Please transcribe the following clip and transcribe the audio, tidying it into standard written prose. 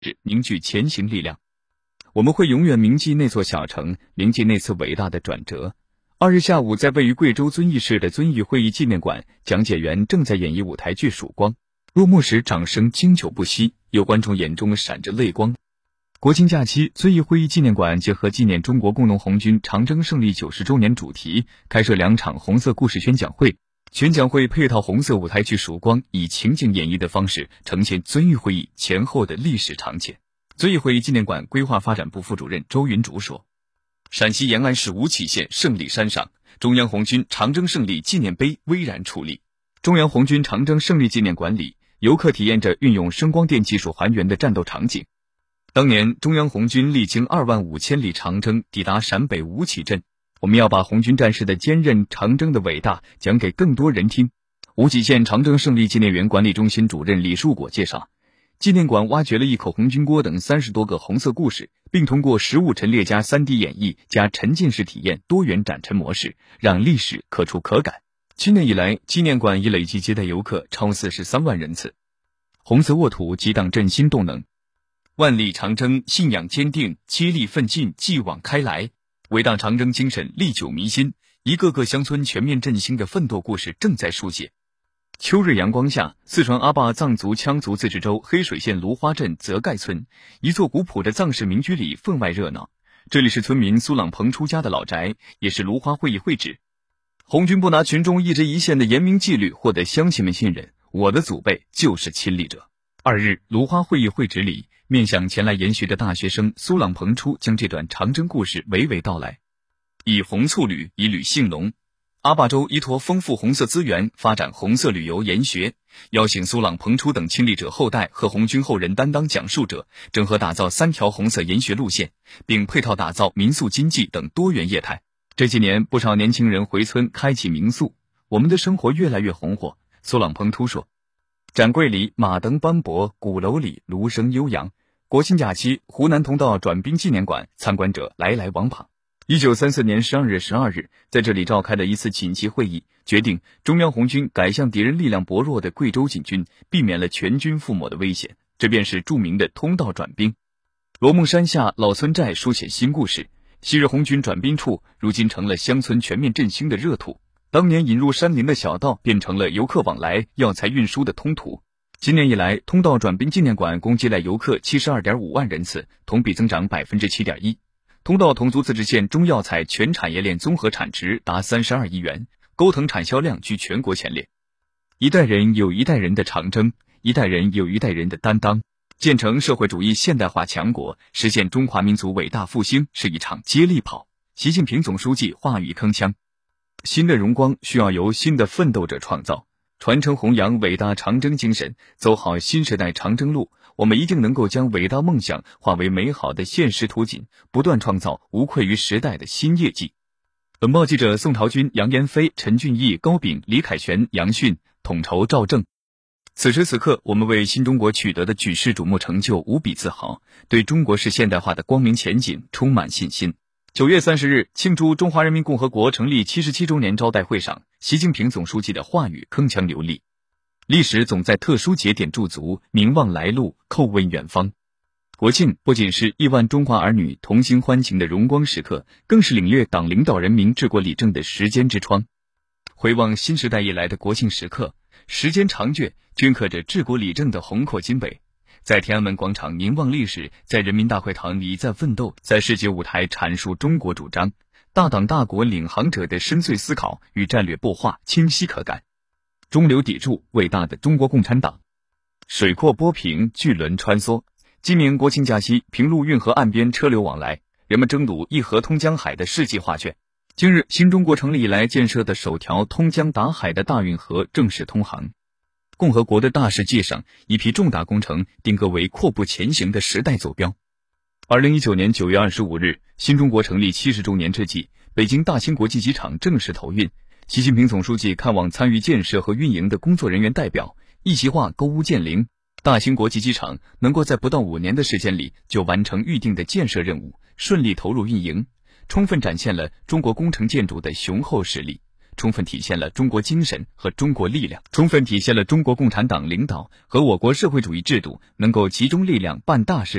凝聚前行力量。我们会永远铭记那座小城，铭记那次伟大的转折。2日下午，在位于贵州遵义市的遵义会议纪念馆，讲解员正在演绎舞台剧《曙光》。落幕时，掌声经久不息，有观众眼中闪着泪光。国庆假期，遵义会议纪念馆结合纪念中国工农红军长征胜利90周年主题，开设2场红色故事宣讲会。宣讲会配套红色舞台剧《曙光》，以情景演绎的方式呈现遵义会议前后的历史长浅。遵义会议纪念馆规划发展部副主任周云竹说，陕西延安市吴起县胜利山上，中央红军长征胜利纪念碑巍然矗立。中央红军长征胜利纪念馆里，游客体验着运用声光电技术还原的战斗场景。当年中央红军历经25000里长征，抵达陕北吴起镇。我们要把红军战士的坚韧、长征的伟大讲给更多人听。吴起县长征胜利纪念园管理中心主任李树果介绍，纪念馆挖掘了一口红军锅等30多个红色故事，并通过实物陈列加 3D 演绎加沉浸式体验多元展陈模式，让历史可触可感。7年以来，纪念馆已累计接待游客超43万人次。红色沃土激荡振兴动能，万里长征信仰坚定，接力奋进继往开来。伟大长征精神历久弥新，一个个乡村全面振兴的奋斗故事正在书写。秋日阳光下，四川阿坝藏族羌族自治州黑水县芦花镇泽盖村一座古朴的藏式民居里分外热闹。这里是村民苏朗鹏出家的老宅，也是芦花会议会址。红军不拿群众一针一线的严明纪律获得乡亲们信任，我的祖辈就是亲历者。2日，芦花会议会址里，面向前来研学的大学生苏朗鹏初将这段长征故事娓娓道来。以红促旅，以旅兴隆。阿坝州依托丰富红色资源，发展红色旅游研学，邀请苏朗鹏初等亲历者后代和红军后人担当讲述者，整合打造3条红色研学路线，并配套打造民宿经济等多元业态。这几年，不少年轻人回村开启民宿，我们的生活越来越红火。苏朗鹏初说，展柜里马灯斑驳，鼓楼里芦声悠扬。国庆假期，湖南通道转兵纪念馆参观者来来往往。1934年12月12日，在这里召开了一次紧急会议，决定中央红军改向敌人力量薄弱的贵州进军，避免了全军覆没的危险。这便是著名的通道转兵。罗梦山下老村寨书写新故事，昔日红军转兵处，如今成了乡村全面振兴的热土。当年引入山林的小道，变成了游客往来、药材运输的通途。今年以来，通道转兵纪念馆共接待游客 72.5 万人次，同比增长 7.1%。通道侗族自治县中药材全产业链综合产值达32亿元，钩藤产销量居全国前列。一代人有一代人的长征，一代人有一代人的担当。建成社会主义现代化强国，实现中华民族伟大复兴是一场接力跑。习近平总书记话语铿锵，新的荣光需要由新的奋斗者创造。传承弘扬伟大长征精神，走好新时代长征路，我们一定能够将伟大梦想化为美好的现实图景，不断创造无愧于时代的新业绩。本报记者宋朝军、杨延飞、陈俊义、高炳、李凯旋、杨迅统筹赵正。此时此刻，我们为新中国取得的举世瞩目成就无比自豪，对中国式现代化的光明前景充满信心。9月30日，庆祝中华人民共和国成立77周年招待会上，习近平总书记的话语铿锵流利。历史总在特殊节点驻足，凝望来路，叩问远方。国庆不仅是亿万中华儿女同心欢庆的荣光时刻，更是领略党领导人民治国理政的时间之窗。回望新时代以来的国庆时刻，时间长卷镌刻着治国理政的宏阔经纬。在天安门广场凝望历史，在人民大会堂礼赞奋斗，在世界舞台阐述中国主张，大党大国领航者的深邃思考与战略擘画清晰可感。中流砥柱，伟大的中国共产党。水阔波平，巨轮穿梭。今年国庆假期，平陆运河岸边车流往来，人们争睹一河通江海的世纪画卷。今日，新中国成立以来建设的首条通江达海的大运河正式通航。共和国的大世界上，一批重大工程定格为阔步前行的时代坐标。2019年9月25日，新中国成立70周年之际，北京大兴国际机场正式投运。习近平总书记看望参与建设和运营的工作人员代表，一席话勾屋建瓴。大兴国际机场能够在不到5年的时间里就完成预定的建设任务，顺利投入运营，充分展现了中国工程建筑的雄厚实力。 充分体现了中国精神和中国力量，充分体现了中国共产党领导和我国社会主义制度能够集中力量办大事